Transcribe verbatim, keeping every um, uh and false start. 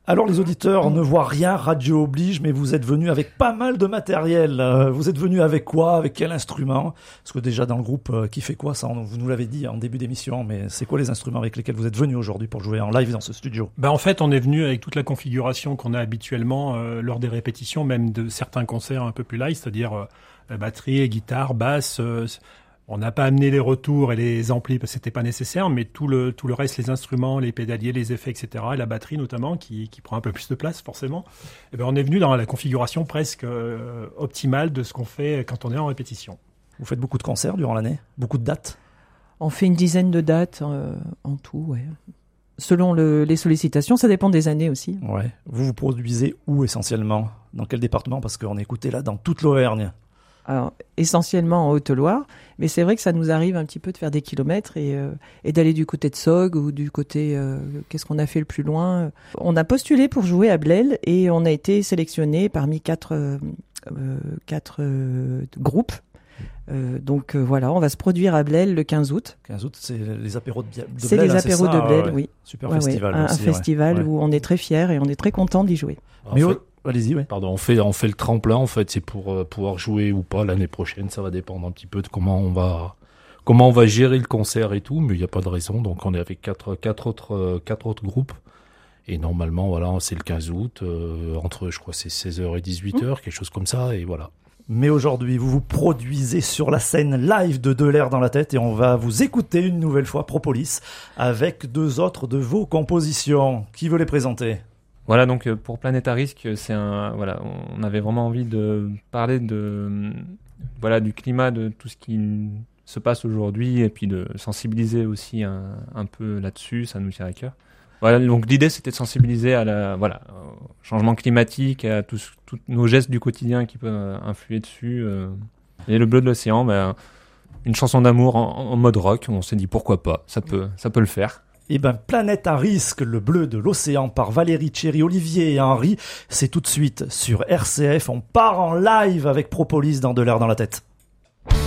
Alors les auditeurs ne voient rien, radio oblige, mais vous êtes venus avec pas mal de matériel. Euh, vous êtes venus avec quoi? Avec quel instrument? Parce que déjà dans le groupe, euh, qui fait quoi ça? on, Vous nous l'avez dit en début d'émission, mais c'est quoi les instruments avec lesquels vous êtes venus aujourd'hui pour jouer en live dans ce studio? Ben en fait, on est venu avec toute la configuration qu'on a habituellement euh, lors des répétitions, même de certains concerts un peu plus live, c'est-à-dire euh, batterie, guitare, basse. Euh, On n'a pas amené les retours et les amplis parce que c'était pas nécessaire, mais tout le tout le reste, les instruments, les pédaliers, les effets, et cetera, et la batterie notamment, qui qui prend un peu plus de place forcément. Et ben on est venu dans la configuration presque euh, optimale de ce qu'on fait quand on est en répétition. Vous faites beaucoup de concerts durant l'année? Beaucoup de dates? On fait une dizaine de dates euh, en tout, ouais. Selon le, les sollicitations, ça dépend des années aussi. Ouais. Vous vous produisez où essentiellement? Dans quel département? Parce qu'on est écouté là dans toute l'Auvergne. Alors, essentiellement en Haute-Loire, mais c'est vrai que ça nous arrive un petit peu de faire des kilomètres et, euh, et d'aller du côté de Sogg ou du côté, euh, qu'est-ce qu'on a fait le plus loin? On a postulé pour jouer à Blel et on a été sélectionné parmi quatre, euh, euh, quatre euh, groupes. Euh, donc euh, voilà, on va se produire à Blel le quinze août. quinze août, c'est les apéros de, Bia- de c'est Blel. Les hein, apéros c'est ça, de Blel, ouais. oui. Super ouais, festival. Ouais, un, aussi, un festival ouais. où on est très fiers et on est très content d'y jouer. Mais en au... fait, allez-y, oui. Pardon, on fait, on fait le tremplin, en fait, c'est pour euh, pouvoir jouer ou pas l'année prochaine. Ça va dépendre un petit peu de comment on va, comment on va gérer le concert et tout, mais il n'y a pas de raison. Donc, on est avec quatre, quatre autres, euh, quatre autres groupes. Et normalement, voilà, c'est le quinze août, euh, entre, je crois, c'est seize heures et dix-huit heures, mmh. quelque chose comme ça, et voilà. Mais aujourd'hui, vous vous produisez sur la scène live de De l'air dans la tête et on va vous écouter une nouvelle fois, Propolis, avec deux autres de vos compositions. Qui veut les présenter? Voilà, donc pour Planète à risque, c'est un, voilà, on avait vraiment envie de parler de, voilà, du climat, de tout ce qui se passe aujourd'hui et puis de sensibiliser aussi un, un peu là-dessus, ça nous tient à cœur. Voilà, donc l'idée c'était de sensibiliser à la, voilà, au changement climatique, à tous, tous nos gestes du quotidien qui peuvent influer dessus. Euh. Et le bleu de l'océan, ben, une chanson d'amour en, en mode rock, on s'est dit pourquoi pas, ça peut, ça peut le faire. Eh ben, Planète à risque, le bleu de l'océan par Valérie, Thierry, Olivier et Henri. C'est tout de suite sur R C F. On part en live avec Propolis dans De l'air dans la tête.